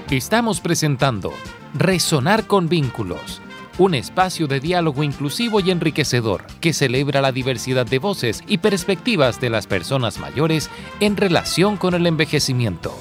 Estamos presentando Resonar con Vínculos, un espacio de diálogo inclusivo y enriquecedor que celebra la diversidad de voces y perspectivas de las personas mayores en relación con el envejecimiento.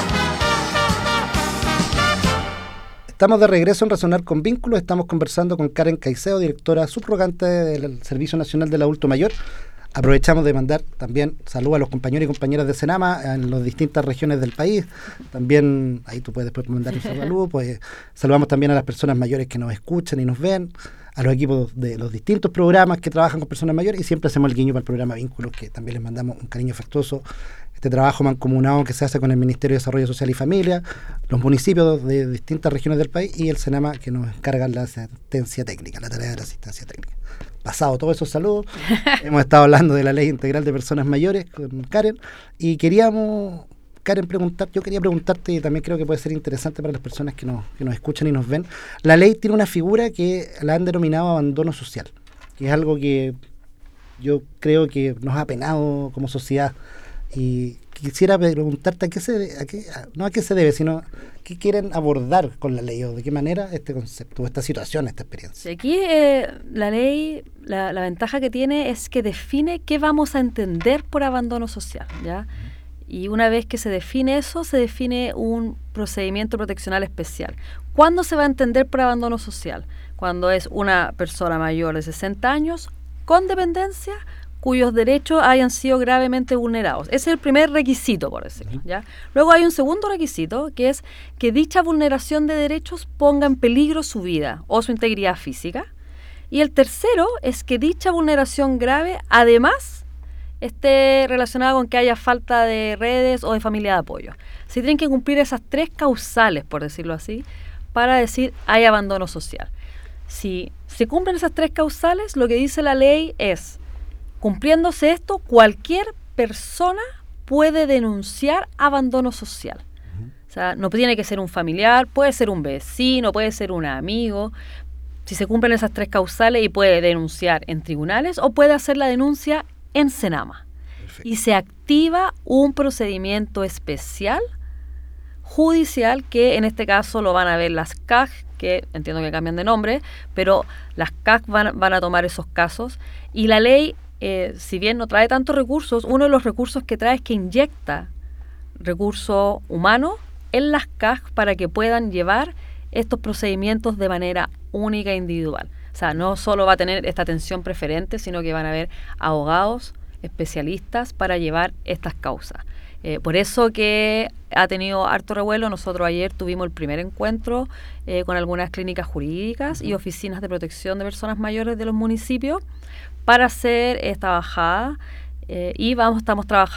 Estamos de regreso en Resonar con Vínculos. Estamos conversando con Karen Caicedo, directora subrogante del Servicio Nacional del Adulto Mayor. Aprovechamos de mandar también saludos a los compañeros y compañeras de Senama en las distintas regiones del país. También, ahí tú puedes después mandar un saludo. Pues saludamos también a las personas mayores que nos escuchan y nos ven, a los equipos de los distintos programas que trabajan con personas mayores, y siempre hacemos el guiño para el programa Vínculos, que también les mandamos un cariño afectuoso. Este trabajo mancomunado que se hace con el Ministerio de Desarrollo Social y Familia, los municipios de distintas regiones del país y el Senama, que nos encarga la asistencia técnica, la tarea de la asistencia técnica. Pasado todos esos saludos, hemos estado hablando de la Ley Integral de Personas Mayores con Karen, y queríamos, Karen, yo quería preguntarte, y también creo que puede ser interesante para las personas que nos escuchan y nos ven. La ley tiene una figura que la han denominado abandono social, que es algo que yo creo que nos ha penado como sociedad. Y quisiera preguntarte a qué se debe, sino qué quieren abordar con la ley, o de qué manera este concepto, esta situación, esta experiencia. Aquí la ley, la ventaja que tiene es que define qué vamos a entender por abandono social, ¿ya? Y una vez que se define eso, se define un procedimiento proteccional especial. ¿Cuándo se va a entender por abandono social? Cuando es una persona mayor de 60 años con dependencia, cuyos derechos hayan sido gravemente vulnerados. Ese es el primer requisito, por decirlo, ¿ya? Luego hay un segundo requisito, que es que dicha vulneración de derechos ponga en peligro su vida o su integridad física. Y el tercero es que dicha vulneración grave, además, esté relacionada con que haya falta de redes o de familia de apoyo. Se tienen que cumplir esas tres causales, por decirlo así, para decir hay abandono social. Si se cumplen esas tres causales, lo que dice la ley es: cumpliéndose esto, cualquier persona puede denunciar abandono social. O sea, no tiene que ser un familiar, puede ser un vecino, puede ser un amigo. Si se cumplen esas tres causales, y puede denunciar en tribunales o puede hacer la denuncia en Senama. Perfecto. Y se activa un procedimiento especial judicial, que en este caso lo van a ver las CAG, que entiendo que cambian de nombre, pero las CAG van a tomar esos casos. Y la ley, si bien no trae tantos recursos, uno de los recursos que trae es que inyecta recurso humano en las CAG para que puedan llevar estos procedimientos de manera única e individual. O sea, no solo va a tener esta atención preferente, sino que van a haber abogados especialistas para llevar estas causas. Por eso que ha tenido harto revuelo. Nosotros ayer tuvimos el primer encuentro con algunas clínicas jurídicas y oficinas de protección de personas mayores de los municipios para hacer esta bajada, y estamos trabajando